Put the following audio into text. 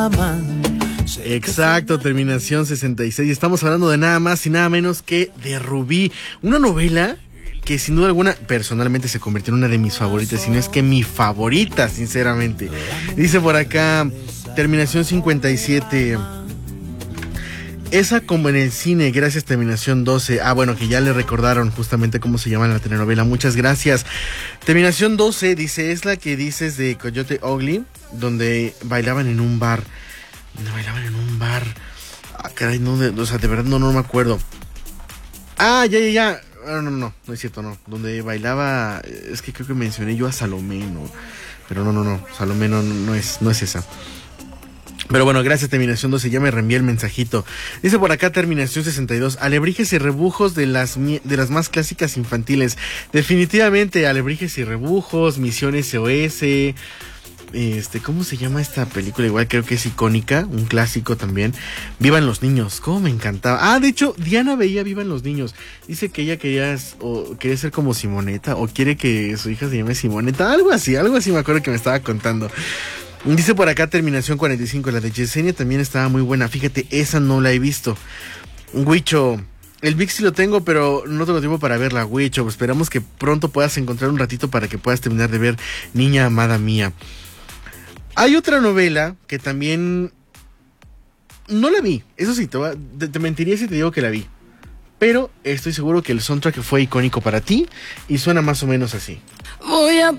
llaman. Exacto, terminación 66. Estamos hablando de nada más y nada menos que de Rubí, una novela que sin duda alguna personalmente se convirtió en una de mis favoritas, si no es que mi favorita, sinceramente. Dice por acá, terminación 57. Esa como en el cine, gracias terminación 12. Ah, bueno, que ya le recordaron justamente cómo se llama la telenovela. Muchas gracias. Terminación 12 dice, es la que dices de Coyote Ugly, donde bailaban en un bar. Ah, caray, no, o sea, de verdad no me acuerdo. Ah, ya. Ah, no es cierto, no. Donde bailaba, es que creo que mencioné yo a Salomé, ¿no? Pero no, Salomé no es esa. Pero bueno, gracias terminación 12, ya me reenvié el mensajito. Dice por acá terminación 62, alebrijes y rebujos de las más clásicas infantiles. Definitivamente, alebrijes y rebujos, Misión SOS. ¿Cómo se llama esta película? Igual creo que es icónica, un clásico también. Vivan los niños, cómo me encantaba. Ah, de hecho, Diana veía Vivan los niños. Dice que ella quería ser como Simoneta, o quiere que su hija se llame Simoneta, algo así me acuerdo que me estaba contando. Dice por acá terminación 45, la de Yesenia también estaba muy buena. Fíjate, esa no la he visto. Huicho, el VIX sí lo tengo, pero no tengo tiempo para verla, Huicho. Esperamos que pronto puedas encontrar un ratito para que puedas terminar de ver Niña Amada Mía. Hay otra novela que también no la vi. Eso sí, te mentiría si te digo que la vi. Pero estoy seguro que el soundtrack fue icónico para ti y suena más o menos así.